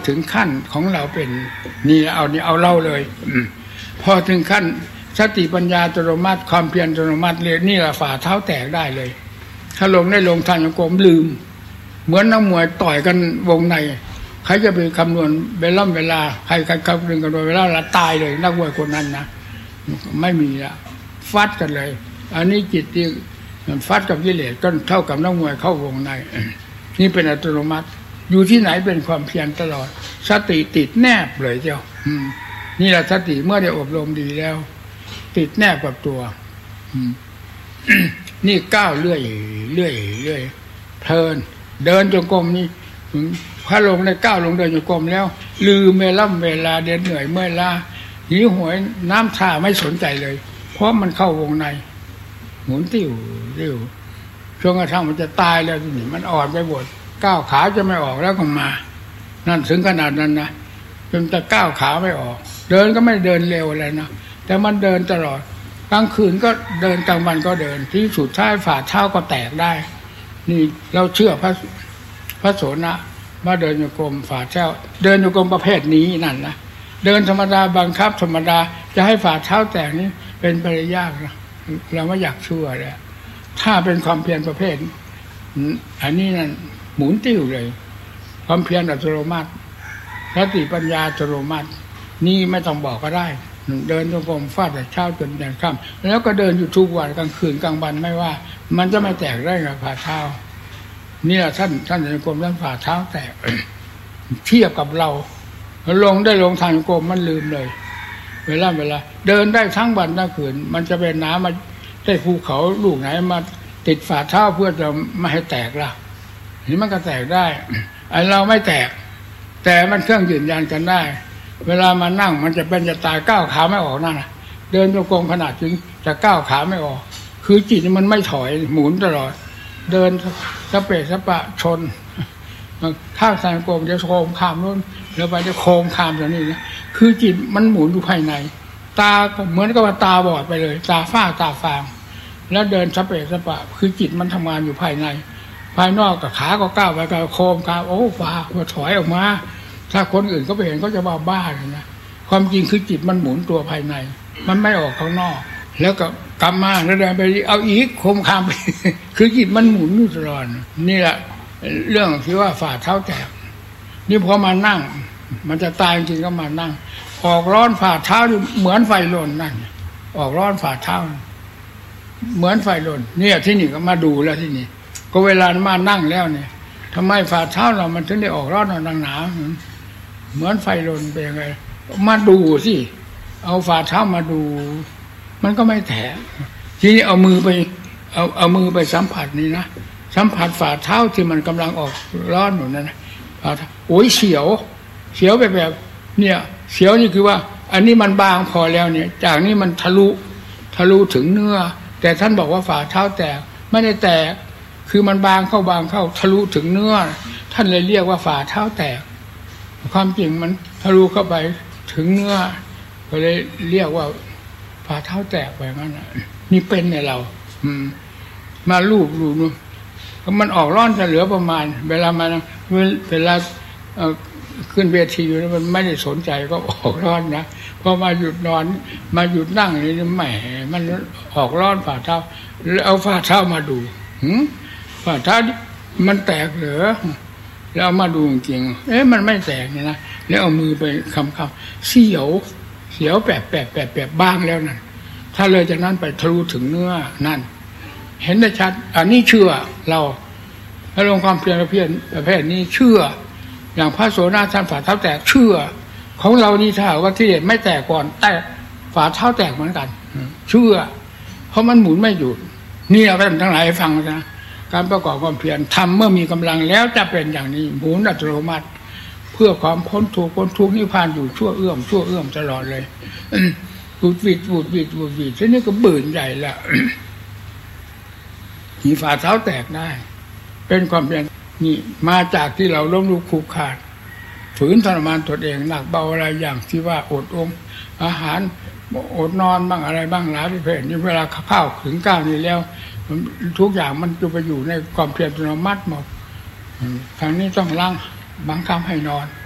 ถึงขั้นของเราเป็นนี่เอาเล่าเลยพอถึงขั้นสติปัญญาอัตโนมัติความเพียรอัตโนมัติเลยนี่แหละฝ่าเท้าแตกได้เลยถ้าลงได้ลงทางโยกมลืมเหมือนนักมวยต่อยกันวงในใครจะไปคำนวณเวลาใครคำนึงกันเวลาละตายเลยนักมวยคนนั้นนะไม่มีละฟัดกันเลยอันนี้จิตที่ฟัดกับกิเลสก็เท่ากับนักมวยเข้าวงในนี่เป็นอัตโนมัติอยู่ที่ไหนเป็นความเพียรตลอดสติติดแนบเลยเจ้านี่แหละสติเมื่อได้อบรมดีแล้วติดแนบกับตัวนี่ก้าวเรื่อยเพลินเดินจงกรมนี่พระลงได้ก้าวลงเดินจงกรมแล้วลืมเวลาเดินเหนื่อยเมื่อยล้าหิวโหยน้ำท่าไม่สนใจเลยเพราะมันเข้าวงในหมุนติ้วช่วงกระทั่งมันจะตายแล้วนี่มันอ่อนไปหมดก้าวขาจะไม่ออกแล้วก็มานั่นถึงขนาดนั้นนะจนจะก้าวขาไม่ออกเดินก็ไม่เดินเร็วอะไรนะแต่มันเดินตลอดกลางคืนก็เดินกลางวันก็เดินที่สุดท้ายฝ่าเท้าก็แตกได้นี่เราเชื่อพระโสนะว่าเดินโยกรมฝ่าเท้าเดินโยกรมประเภทนี้นั่นนะเดินธรรมดาบังคับธรรมดาจะให้ฝ่าเท้าแตกนี่เป็นไปได้ยากนะเราไม่อยากชั่วเลยถ้าเป็นความเพียรประเภทอันนี้นั่นหมุนติ้วเลยความเพียรอัตโนมัติสติปัญญาอัตโนมัตินี่ไม่ต้องบอกก็ได้เดินจงกรมฟาดแต่เช้าจนยันค่ำแล้วก็เดินอยู่ทุกวันกลางคืนกลางวันไม่ว่ามันจะไม่แตกได้กับฝ่าเท้านี่แหละท่านจงกรมท่านฝ่าเท้าแตก เทียบกับเราลงทางจงกรมมันลืมเลยเวลาเดินได้ทั้งวันทั้งคืนมันจะเป็นน้ำมาได้ภูเขาลูกไหนมาติดฝ่าเท้าเพื่อจะไม่ให้แตกล่ะนี่มันก็แตกได้ไอ้เราไม่แตกแต่มันเครื่องยืนยันกันได้เวลามานั่งมันจะเป็นจะตายก้าวขาไม่ออกนั่นนะเดินจงกรมขนาดถึงจะก้าวขาไม่ออกคือจิตมันไม่ถอยหมุนตลอดเดินสเปะสปะชนข้างทางกรมจะโค้งข้ามนู้นแล้วไปจะโค้งข้ามตรงนี้นะคือจิตมันหมุนอยู่ภายในตาเหมือนกับว่าตาบอดไปเลยตาฝ้าตาฟางแล้วเดินสเปะสปะคือจิตมันทำงานอยู่ภายในภายนอกกับขาก็ก้าวไปกับโค้งข้ามโอ้ฟ้าพอถอยออกมาถ้าคนอื่นก็ไปเห็นก็จะว่าบ้าเลยนะความจริงคือจิตมันหมุนตัวภายในมันไม่ออกข้างนอกแล้วก็กลับมาแล้วเดินไปเอาอีกโค้งข้ามไป คือจิตมันหมุนอยู่ตลอดนี่แหละเรื่องที่ว่าฝ่าเท้าแตกนี่พอมานั่งมันจะตายจริงก็มานั่งออกร้อนฝ่าเท้าเหมือนไฟลนนั่นออกร้อนฝ่าเท้าเหมือนไฟลนเนี่ยที่นี่ก็มาดูแล้วที่นี่ก็เวลามานั่งแล้วเนี่ยทำไมฝ่าเท้าเรามันถึงได้ออกร้อนหนาเหมือนไฟลนเป็นยังไงมาดูสิเอาฝ่าเท้ามาดูมันก็ไม่แตกทีนี้เอามือไปสัมผัสนี่นะสัมผัสฝ่าเท้าที่มันกำลังออกร้อนอยู่นั่นนะฝ่าเท้าโอ้ยเสียวไปแบบเนี่ยเสียวนี่คือว่าอันนี้มันบางพอแล้วเนี่ยจากนี้มันทะลุถึงเนื้อแต่ท่านบอกว่าฝ่าเท้าแตกไม่ได้แตกคือมันบางเข้าทะลุถึงเนื้อท่านเลยเรียกว่าฝ่าเท้าแตกความจริงมันทะลุเข้าไปถึงเนื้อก็เลยเรียกว่าฝ่าเท้าแตกไปงั้นนี่เป็นในเรามาลูบดูมันออกร้อนจะเหลือประมาณเวลาขึ้นเวทีอยู่แล้วมันไม่ได้สนใจก็ออกร้อนนะพอมาหยุดนอนมาหยุดนั่งนี่แหมมันออกร้อนฝ่าเท้าแล้วเอาฝ่าเท้ามาดูฝ่าเท้ามันแตกเหรอแล้วเอามาดูจริงมันไม่แตกเนี่ยนะแล้วเอามือไปคำเสียวแปบบ้างแล้วนั่นถ้าเลยจากนั้นไปทะลุถึงเนื้อนั่นเห็นได้ชัดอันนี้เชื่อเราถ้าลงความเพียรประเภทนี้เชื่ออย่างพระโสดาท่านฝ่าเท้าแตกเชื่อของเรานี่ถ้าว่าที่ไม่แตกก่อนแต่ฝ่าเท้าแตกเหมือนกันเชื่อเพราะมันหมุนไม่หยุดนี่เราทั้งหลายฟังนะการประกอบความเพียรทำเมื่อมีกำลังแล้วจะเป็นอย่างนี้หมุนอัตโนมัติเพื่อความพ้นทุกข์นิพพานอยู่ชั่วเอื้อมตลอดเลยบูดวิดทีนี้ก็บื่นใหญ่ละมีฝ่าเท้าแตกได้เป็นความเพียรนี่มาจากที่เราล้มลุกคลุกคลานฝืนทรมานตนเองหนักเบาอะไรอย่างที่ว่าอดอาหารอดนอนบ้างอะไรบ้างหลายประเภทนี่เวลาเข้าถึงก้าวนี้แล้วทุกอย่างมันจะไปอยู่ในความเพียรอัตโนมัติหมดทางนี้ต้องล้างบังคับให้นอน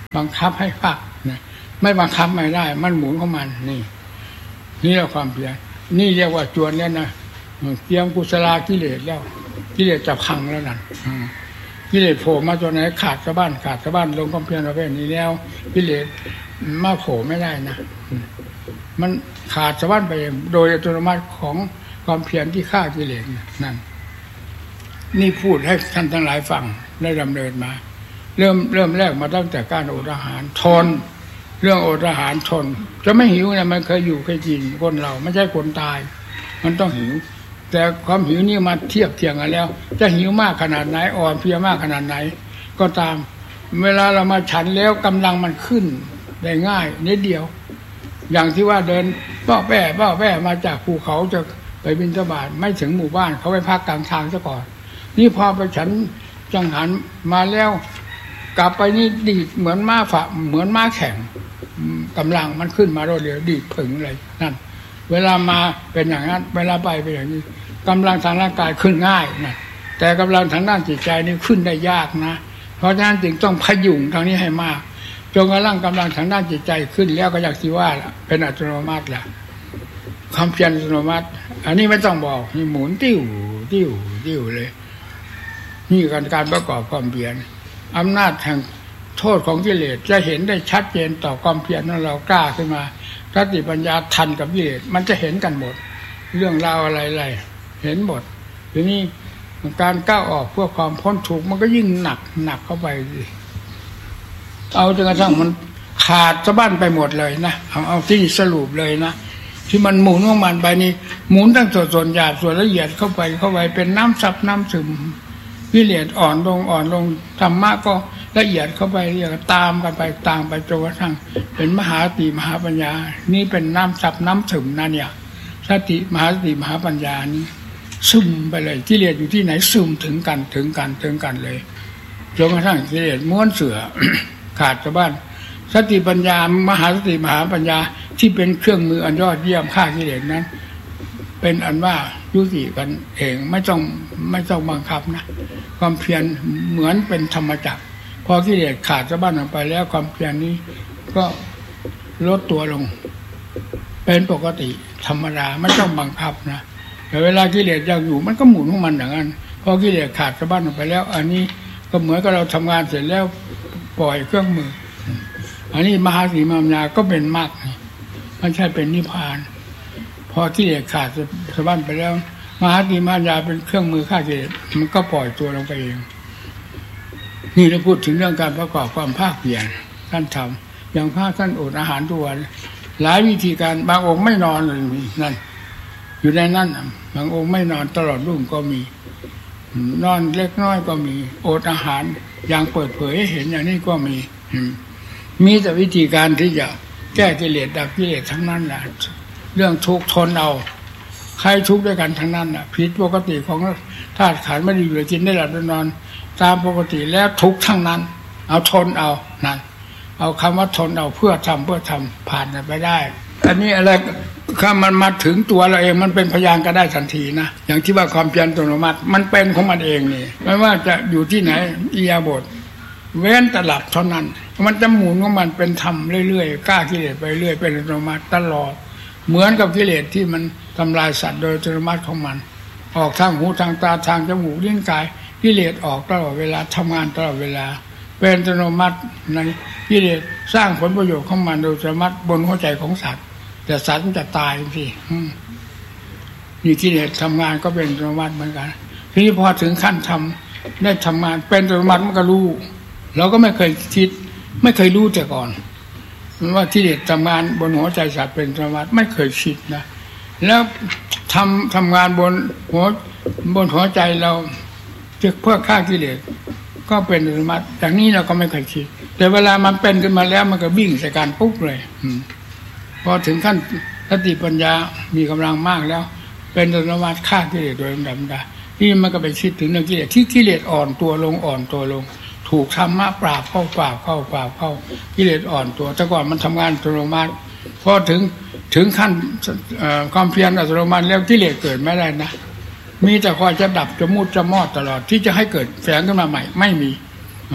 บังคับให้พักนะไม่บังคับไม่ได้มันหมุนของมันนี่เรียกความเพียรนี่เรียกว่าจวนแล้วนะเตรียมกุศลกิเลสแล้วกิเลสจะพังแล้วนั่นกิเลสโผล่มาจนไหนขาดสะบั้นลงความเพียรประเภทนี้แล้วกิเลสมาโผล่ไม่ได้นะมันขาดสะบั้นไปโดยอัตโนมัติของความเพียรที่ฆ่ากิเลสนั่นนี่พูดให้ท่านทั้งหลายฟังได้ดำเนินมาเริ่มแรกมาตั้งแต่การอดอาหารทนเรื่องอดอาหารทนจะไม่หิวเนี่ยมันเคยอยู่เคยกินคนเราไม่ใช่คนตายมันต้องหิวแต่ความหิวนี่มาเทียบเทียงกันแล้วจะหิวมากขนาดไหนอ่อนเพลียมากขนาดไหนก็ตามเวลาเรามาฉันแล้วกำลังมันขึ้นได้ง่ายนิดเดียวอย่างที่ว่าเดินบ้าแป้มาจากภูเขาจะไปบิณฑบาตไม่ถึงหมู่บ้านเขาไปพักกลางทางซะก่อนนี่พอไปฉันจังหันมาแล้วกลับไปนี่ดีดเหมือนม้าฝะเหมือนม้าแข่งกำลังมันขึ้นมารวดเร็วดีดผึ่งเลยนั่นเวลามาเป็นอย่างนั้นเวลาไปเป็นอย่างนี้กำลังทางร่างกายขึ้นง่ายนะแต่กำลังทางด้านจิตใจนี่ขึ้นได้ยากนะเพราะฉะนั้นจึงต้องพยุงทางนี้ให้มากจนกระทั่งกำลังทางด้านจิตใจขึ้นแล้วก็อยากที่ว่าเป็นอัตโนมัติแหละความเพียรอัตโนมัติอันนี้ไม่ต้องบอกนี่หมุนติ้วเลยนี่การประกอบความเพียรอำนาจแห่งโทษของกิเลสจะเห็นได้ชัดเจนต่อความเพียรนั้นเรากล้าขึ้นมาสติปัญญาทันกับกิเลสมันจะเห็นกันหมดเรื่องราวอะไรเห็นหมดทีนี้การก้าวออกเพื่อความพ้นทุกข์มันก็ยิ่งหนักเข้าไปเอาจนกระทั่งมันขาดสะบั้นไปหมดเลยนะเอาที่สรุปเลยนะที่มันหมุนของมันไปนี่หมุนตั้งส่วนหยาบส่วนละเอียดเข้าไปเป็นน้ำซับน้ำซึมกิเลสอ่อนลงธรรมะก็ละเอียดเข้าไปเรียกตามกันไปจนกระทั่งเป็นมหาสติมหาปัญญานี่เป็นน้ำซับน้ำซึมนะเนี่ยสติมหาสติมหาปัญญานี้ซึมไปเลยกิเลสอยู่ที่ไหนซึมถึงกันเลยจนกระทั่งกิเลสม้วนเสือ ขาดสะบั้นสติปัญญามหาสติมหาปัญญาที่เป็นเครื่องมืออันยอดเยี่ยมฆ่ากิเลสนั้นเป็นอันว่ายุติกันเองไม่ต้องบังคับนะความเพียรเหมือนเป็นธรรมจักรพอกิเลสขาดสะบั้นออกไปแล้วความเพียรนี้ก็ลดตัวลงเป็นปกติธรรมดาไม่ต้องบังคับนะแต่เวลากิเลสยังอยู่มันก็หมุนของมันอย่างนั้นพอกิเลสขาดสะบั้นออกไปแล้วอันนี้ก็เหมือนกับเราทำงานเสร็จแล้วปล่อยเครื่องมืออันนี้มหาสติมหาปัญญาก็เป็นมรรคไม่ใช่เป็นนิพพานพอกิเลสขาดสะบั้นไปแล้วมหาสติมหาปัญญาเป็นเครื่องมือฆ่ากิเลสมันก็ปล่อยตัวลงไปเองนี่เราพูดถึงเรื่องการประกอบความภาคเพียรท่านทำอย่างพระท่านอดอาหารทุกวันหลายวิธีการบางองค์ไม่นอนเลยนั่นอยู่ในนั้นบางองค์ไม่นอนตลอดรุ่งก็มีนอนเล็กน้อยก็มีอดอาหารอย่างเปิดเผยให้เห็นอย่างนี้ก็มีแต่วิธีการที่จะแก้กิเลสดับกิเลสทั้งนั้นแหละเรื่องทุกข์ทนเอาใครทุกข์ด้วยกันทั้งนั้นน่ะผิดปกติของธาตุขันธ์ไม่ได้อยู่กินได้หลับได้นอนตามปกติแล้วทุกข์ทั้งนั้นเอาทนเอานั่นเอาคำว่าทนเอาเพื่อทำผ่านไปได้อันนี้อะไรถ้ามันมาถึงตัวเราเองมันเป็นพยานก็ได้ทันทีนะอย่างที่ว่าความเพียรอัตโนมัติมันเป็นของมันเองนี่ไม่ว่าจะอยู่ที่ไหนอิริยาบถเว้นแต่หลับเท่านั้นมันจะหมุนของมันเป็นธรรมเรื่อยๆกล้ากิเลสไปเรื่อยเป็นอัตโนมัติตลอดเหมือนกับกิเลสที่มันทำลายสัตว์โดยอัตโนมัติของมันออกทางหูทางตาทางจมูกลิ้นกายกิเลสออกตลอดเวลาทำงานตลอดเวลาเป็นอัตโนมัติในกิเลสสร้างผลประโยชน์ของมันโดยอัตโนมัติบนหัวใจของสัตว์แต่สัตว์มันจะตายสินี่กิเลสทำงานก็เป็นอัตโนมัติเหมือนกันทีนี้พอถึงขั้นได้ทำงานเป็นอัตโนมัติมันก็รู้เราก็ไม่เคยคิดไม่เคยรู้แต่ก่อนว่ากิเลสทำงานบนหัวใจสัตว์เป็นอัตโนมัติไม่เคยคิดนะแล้วทำงานบนหัวใจเราเพื่อฆ่ากิเลสก็เป็นอัตโนมัติอย่างนี้เราก็ไม่เคยคิดแต่เวลามันเป็นขึ้นมาแล้วมันก็วิ่งใส่การปุ๊บเลยพอถึงขั้นสติปัญญามีกำลังมากแล้วเป็นอัตโนมัติฆ่ากิเลสโดยลำดับนี่มันก็ไปคิดถึงเรื่องกิเลสที่กิเลสอ่อนตัวลงถูกธรรมะปราบเข้ากิเลสอ่อนตัวแต่ก่อนมันทำงานอัตโนมัติพอถึงขั้นความเพียรอัตโนมัติแล้วกิเลสเกิดไม่ได้นะมีแต่คอยจะดับจะมุดจะมอดตลอดที่จะให้เกิดแฝงขึ้นมาใหม่ไม่มี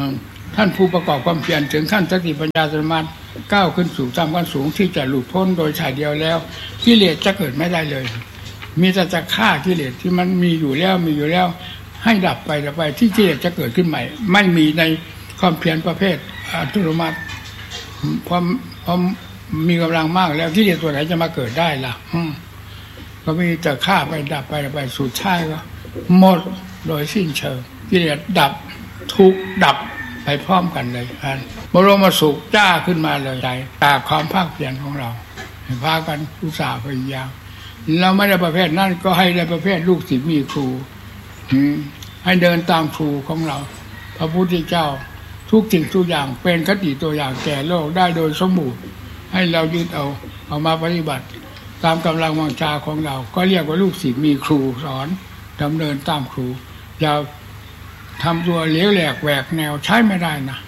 ท่านผู้ประกอบความเพียรถึงขั้นสติปัญญาสมาธิก้าวขึ้นสู่ธรรมขั้นสูงที่จะหลุดพ้นโดยฉายเดียวแล้วกิเลสจะเกิดไม่ได้เลยมีแต่จะฆ่ากิเลสที่มันมีอยู่แล้วให้ดับไปที่กิเลสจะเกิดขึ้นใหม่ไม่มีในความเพียรประเภทอัตโนมัติพอมีกำลังมากแล้วกิเลสตัวไหนจะมาเกิดได้ล่ะก็มีแต่ฆ่าไปดับไปสุดท้ายก็หมดโดยสิ้นเชิงกิเลสดับทุกข์ดับไปพร้อมกันเลยบรมสุขจ้าขึ้นมาเลยใจจากความภาคเพียรของเราพากันอุตส่าห์พยายามเราไม่ได้ประเภทนั้นก็ให้ได้ประเภทลูกศิษย์มีครูให้เดินตามครูของเราพระพุทธเจ้าทุกสิ่งทุกอย่างเป็นคติตัวอย่างแก่โลกได้โดยสมบูรณ์ให้เรายึดเอามาปฏิบัติตามกำลังวังชาของเราก็เรียกว่าลูกศิษย์มีครูสอนดำเนินตามครูอย่าทำตัวเลี้ยวแหลกแหวกแนวใช้ไม่ได้นะ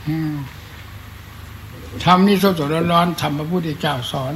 ทำนี่สดๆร้อนๆทำพระพุทธเจ้าสอน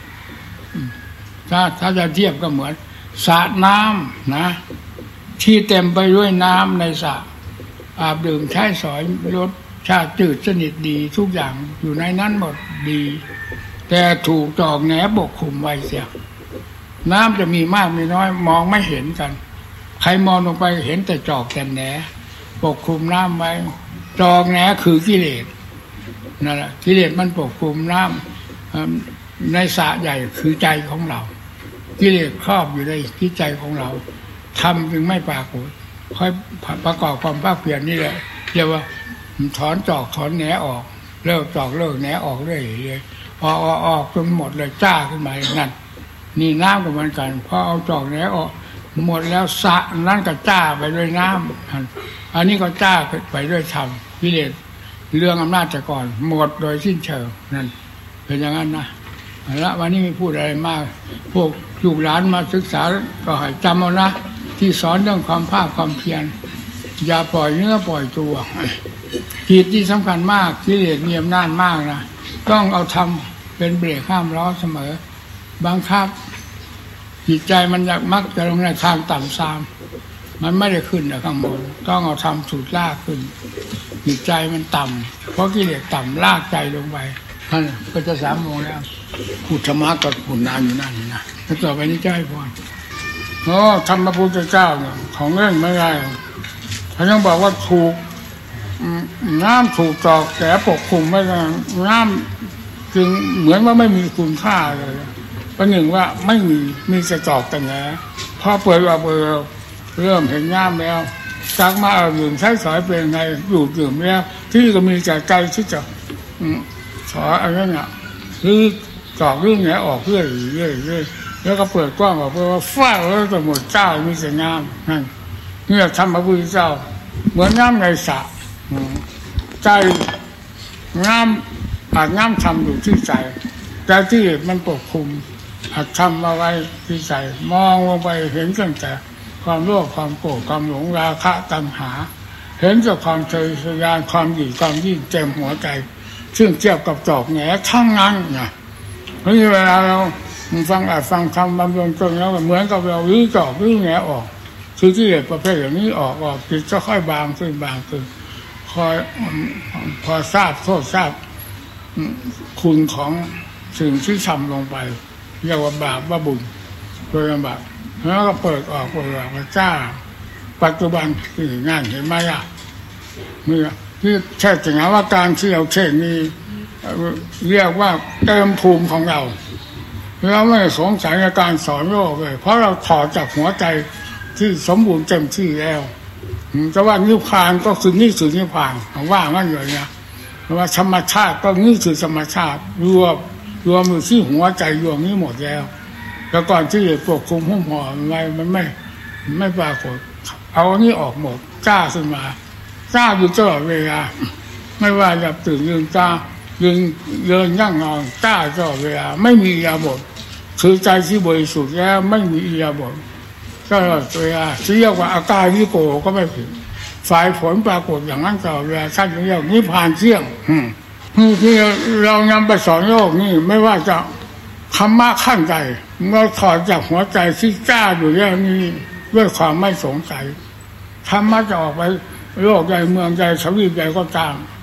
ถ้าจะเทียบก็เหมือนสระน้ำนะที่เต็มไปด้วยน้ำในสระอาบดื่มใช้สอยรสชาติจืดสนิทดีทุกอย่างอยู่ในนั้นหมดดีแต่ถูกจอกแหนปกคลุมไว้เสียน้ำจะมีมากมีน้อยมองไม่เห็นกันใครมองลงไปเห็นแต่จอกแต่แหนปกคลุมน้ำไว้จอกแหนคือกิเลสนั่นแหละกิเลสมันปกคลุมน้ำในสระใหญ่คือใจของเรากิเลสครอบอยู่ในที่ใจของเราทำจึงไม่ปรากฏค่อยประกอบความภาคเพียรนี่แหละเรียกว่าถอนจอกถอนแหนออกเลิกจอกเลิกแหนออกเรื่อยเลยออกจนหมดเลยจ้าขึ้นมาอย่างนั้นนี่น้ำก็เหมือนกันพอเอาจอกแหนออกหมดแล้วสระนั้นก็จ้าไปด้วยน้ำอันนี้ก็จ้าไปด้วยธรรมกิเลสเรื่องอำนาจแต่ก่อนหมดโดยสิ้นเชิงนั่นเป็นอย่างนั้นนะแล้ววันนี้ไม่พูดอะไรมากพวกลูกหลานมาศึกษาก็ให้จำเอานะที่สอนเรื่องความภาคความเพียรอย่าปล่อยเนื้อปล่อยตัวจิตที่สำคัญมากกิเลสมีอำนาจมากนะต้องเอาทำเป็นเบรกห้ามล้อเสมอบังคับจิตใจมันอยากมักจะลงในทางต่ำทรามมันไม่ได้ขึ้นข้างบนต้องเอาทำสูตรลากขึ้นจิตใจมันต่ำเพราะกิเลสต่ำลากใจลงไปท่านก็จะ3 โมงแล้วพูดธรรมะกับผลนานอยู่นั่นนะแล้วต่อไปนี้จะให้พรธรรมพระพุทธเจ้าของเรื่องไม่ได้ท่านยังบอกว่าถูกน้ำถูกจอกแกปกคลุมไว้น้ำจึงเหมือนว่าไม่มีคุณค่าเลยประหนึ่งว่าไม่มีจะจอกแต่แหนพอเปิดเริ่มเห็นน้ำแล้วจากมาเอาดื่มใช้สอยเป็นไงอยู่ดื่มแล้วที่ก็มีใจที่จะสออะไรเนี่ยคือจอกเรื่องแหนออกเรื่อยแล้วก็เปิดกว้างออกเพื่อว่าฟ้าแล้วก็หมดเจ้ามีแต่น้ำนั่นนี่ทำพระพุทธเจ้าเหมือนน้ำในสระใจน้ำอาจน้ำทำอยู่ที่ใจแต่ที่มันปกคลุมอาจทำเอาไว้ที่ใจมองลงไปเห็นตั้งแต่ความโลภความโกรธความหลงราคะตัณหาเห็นจากความทะเยอทะยานความหยิ่งความยิ่งเต็มหัวใจซึ่งเทียบกับจอกแหนทั้งนั้นนะเพราะเวลาเราฟังคำบำรุงตนแล้วเหมือนกับเราลื้อจอกลื้อแหนออกคือที่เหตุประเภทอย่างนี้ออกจิตจะค่อยบางขึ้นคอยพอทราบโทษทราบคุณของสิ่งที่ทำลงไปเรียกว่าบาปว่าบุญโดยลำบากแล้วก็เปิดออกมาจ้าปัจจุบันที่งานเห็นไหมอ่ะเมื่อที่แท้จริงว่าการที่เราเช่นนี้เรียกว่าเติมภูมิของเราเราไม่สงสัยในการสอนโลกเลยเพราะเราถอดจากหัวใจที่สมบูรณ์เต็มที่แล้วแต่ว่านิพพานก็คือนี่คือนิพพานว่างั้นเลยนะว่าธรรมชาติก็นี่คือธรรมชาติรวมอยู่ที่หัวใจรวมนี้หมดแล้วแล้วก่อนที่จะปกคลุมหุ้มห่ออะไรมันไม่ปรากฏเอานี่ออกหมดกล้าขึ้นมากล้าอยู่ตลอดเวลาไม่ว่าจะตื่นยืนกล้ายืนเดินนั่งนอนกล้าตลอดเวลาไม่มีอิริยาบถคือใจที่บริสุทธิ์แล้วไม่มีอิริยาบถตลอดเวลาเรียกว่าอาการนิโกก็ไม่ผิดฝ่ายผลปรากฏอย่างนั้นตลอดเวลาท่านเรียกนิพพานเที่ยงที่เรานำไปสอนโลกนี่ไม่ว่าจะธรรมะขั้นใดเราถอดจากหัวใจที่กล้าอยู่แล้วนี้ด้วยความไม่สงสัยธรรมะจะออกไปโลกใหญ่เมืองใหญ่สวีปใหญ่ก็ตาม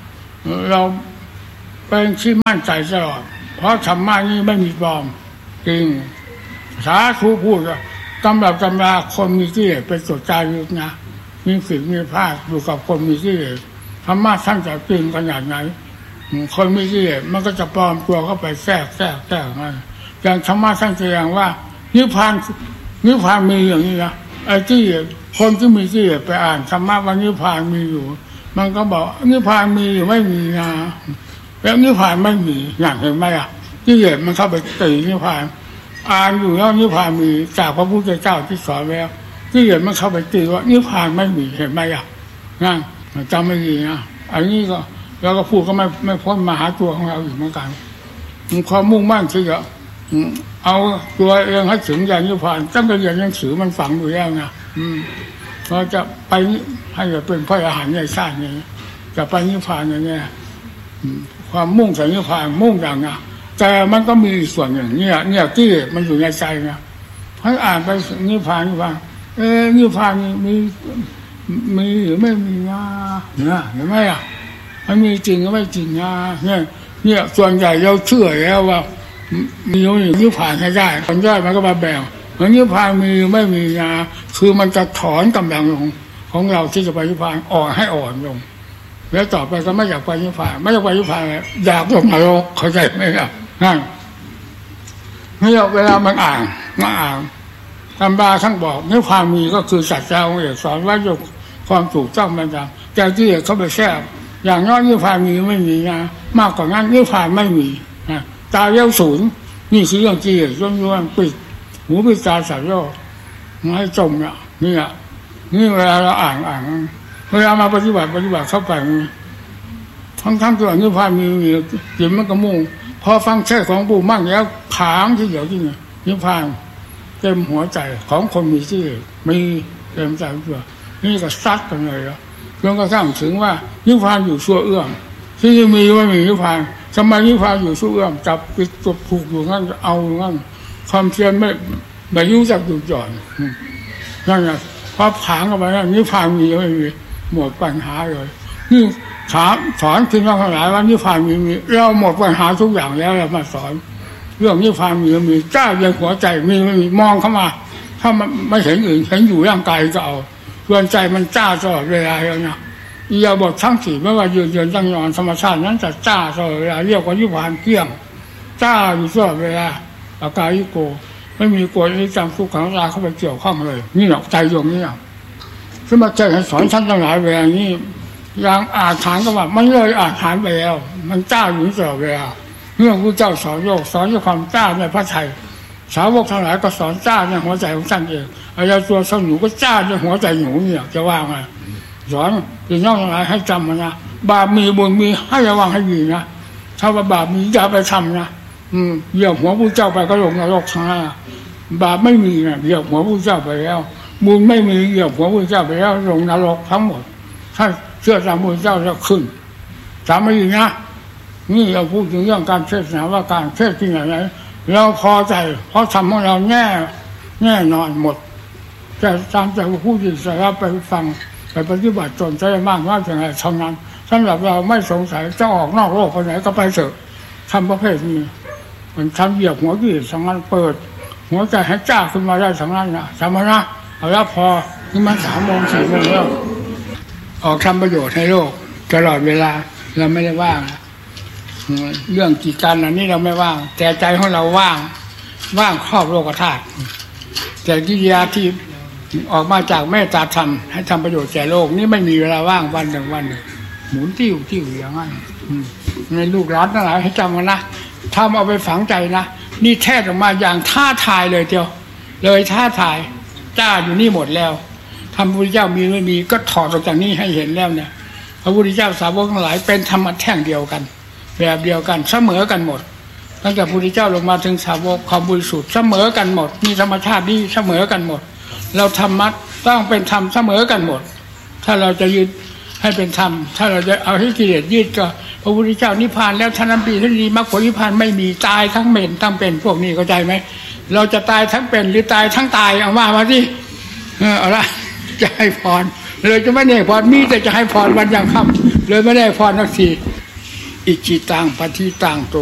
เราเป็นที่มั่นใจตลอดเพราะธรรมะนี้ไม่มีปลอมจริงสาธุพูดตำรับตำราคนมีที่เป็นสุดใจลึกนะมีฝีมีพลาดอยู่กับคนมีที่ธรรมะท่านจะจริงขนาดไหนคนมีที่มันก็จะปลอมตัวเข้าไปแทรกนั่นอย่างธรรมะท่านแสดงว่านิพพานมีอย่างนี้นะไอ้ที่คนที่มีที่ไปอ่านธรรมะว่านิพพานมีอยู่มันก็บอกนิพพานมีอยู่ไม่มีนะแล้วนิพพานไม่มีอย่างเห็นไหมอ่ะที่เหตุมันเข้าไปตีนิพพานอ่านอยู่แล้วนิพพานมีจากพระพุทธเจ้าที่สอนแล้วที่เหตุมันเข้าไปตีว่านิพพานไม่มีเห็นไหมอ่ะนั่นจำไม่ดีนะอันนี้ก็แล้วก็พูดก็ไม่พ้นมาหาตัวของเราอีกเหมือนกันความมุ่งมั่นที่จะเอาตัวเองให้ถึงอย่างนิพพานตั้งแต่เรียนหนังสือมันฝังอยู่แล้วนะเราจะไปให้เป็นพระอรหันต์ในชาตินี้จะไปนิพพานอย่างนี้ความมุ่งถึงนิพพานมุ่งอย่างนี้แต่มันก็มีส่วนอย่างนี้เนี่ยที่มันอยู่ในใจนะให้อ่านไปนิพพานนิพพานมีหรือไม่มีนะเนี่ยเห็นไหมอ่ะมันมีจริงหรือไม่จริงนะเนี่ยส่วนใหญ่เราเชื่อแล้วว่ามีนิพพานให้ได้คนได้มันก็มาแบ่งนิพพานมีไม่มีนะคือมันจะถอนกำลังของเราที่จะไปนิพพานอ่อนให้อ่อนลงแล้วต่อไปก็ไม่อยากไปนิพพานไม่อยากไปนิพพานอยากลงนรกเข้าใจไหมครับนั่นนี่เวลามันอ่านตำราทั้งบอกนิพพานมีก็คือสัจจะองค์เอกสอนว่าอยู่ความถูกต้องมันจะแต่ที่เขาไปแทรกอย่างน้อยนิพพานมีไม่มีนะมากกว่านั้นนิพพานไม่มีตาเย้าศูนย์นี่คือเรื่องที่ย้อนปิดหูปิดตาสัตว์โลกให้จมเนี่ยนี่เวลาเราอ่านเวลามาปฏิบัติเข้าไปทั้งตัวนิพพานมีจิตมันก็มุ่งพอฟังแค่ของปู่มั่งแล้วขางที่เดียวที่นิพพานเต็มหัวใจของคนมีที่มีเต็มใจตัวนี่ก็ซัดกันเลยแล้วจนกระทั่งถึงว่านิพพานอยู่ชั่วเอื้อมที่มีไม่มีนิพพานสมัยนิพพานอยู่ชั่วเอื้อมจับปิดจบผูกอยู่งั้นเอางั้นความเพียรไม่รู้จักหยุดหย่อนนั่นไงพอผางออกไปนิพพานมีไม่มีหมดปัญหาเลยนี่สอนขึ้นมาขนาดว่านิพพานมีเราหมดปัญหาทุกอย่างแล้วเรามาสอนเรื่องนิพพานมีเจ้ายังหัวใจมีไม่มีมองเข้ามาถ้ามันไม่เห็นอื่นเห็นอยู่ร่างกายก็เอาส่วนใจมันจ้าตลอดเวลาแล้วนะอย่าบอกทั้งสี่ไม่ว่ายืนตั้งนอนธรรมชาตินั้นจะจ้าตลอดเวลาเรียกว่านิพพานเกลี้ยงจ้าอยู่ตลอดเวลาอากายิโกไม่มีกฎนิจังทุกขังราเข้าไปเกี่ยวข้องเลยนี่หรอกใจดวงนี้ขึ้นมาเจอสอนท่านทั้งหลายเวลานี้อย่างอาถรรพ์ก็ว่ามันเลยอาถรรพ์ไปแล้วมันจ้าอยู่ตลอดเวลาเรื่องพระเจ้าสอนโลกสอนด้วยความจ้าในพระทัยสาวกทั้งหลายก็สอนจ้าในหัวใจของท่านเองเอาตัวสนุก็จ้าในหัวใจหนูเนี่ยจะว่าไงสอนพี่น้องทั้งหลายให้จำนะบาปมีบุญมีให้ระวังให้ดีนะถ้าว่าบาปมีอย่าไปทำนะเหยียบหัวพระเจ้าไปก็ลงนรกทั้งนั้นบาปไม่มีนะเหยียบหัวพระเจ้าไปแล้วบุญไม่มีเหยียบหัวพระเจ้าไปแล้วลงนรกทั้งหมดถ้าเชื่อตามพระเจ้าจะขึ้นจำไม่ดีนะนี่เราพูดถึงเรื่องการเทศนาว่าการเทศที่ไหนเราพอใจเพราะทำของเราแน่นอนหมดแต่ตามใจผู้ที่จะรับไปฟังไปปฏิบัติจนใจมากว่าอย่างไรเท่านั้นสำหรับเราไม่สงสัยจะออกนอกโลกไปไหนก็ไปเถอะทำประเภทนี้มันทำเหยียบหัวกี่สังนั้นเปิดหัวใจให้จ้าขึ้นมาได้สังนั้นนะสามนะเอาละพอนี่มัน3 โมง 4 โมงแล้วออกทำประโยชน์ให้โลกตลอดเวลาเราไม่ได้ว่างเรื่องกิจการอันนี้เราไม่ว่างแต่ใจของเราว่างครอบโลกธาตุแต่กิริยาที่ออกมาจากเมตตาธรรมให้ทำประโยชน์แก่โลกนี่ไม่มีเวลาว่างวันหนึ่งหมุนติ้วอย่างนั้นในลูกหลานทั้งหลายให้จำกันนะทำเอาไปฝังใจนะนี่แท้ออกมาอย่างท้าทายเลยเดียวเลยท้าทายจ้าอยู่นี่หมดแล้วธรรมพระพุทธเจ้ามีไม่มีก็ถอดออกจากนี้ให้เห็นแล้วเนี่ยพระพุทธเจ้าสาวกทั้งหลายเป็นธรรมะแท่งเดียวกันแบบเดียวกันเสมอกันหมดตั้งแต่พระพุทธเจ้าลงมาถึงสาวกความบริสุทธิ์เสมอกันหมดมีธรรมชาตินี้เสมอกันหมดเราธรรมะต้องเป็นธรรมเสมอกันหมดถ้าเราจะยึดให้เป็นธรรมถ้าเราจะเอาให้กิเลสยึดก็พระพุทธเจ้านิพพานแล้วท่านนั้นปีท่านดีมรรคผลนิพพานไม่มีตายทั้งเป็นทั้งเป็นพวกนี้เข้าใจไหมเราจะตายทั้งเป็นหรือตายทั้งตายเอามาสิเอาละจะให้พรเลยจะไม่ได้พรมีแต่จะให้พรวันยังค่ำเลยไม่ได้พรสักทีอิจิตังปฏิตังตุ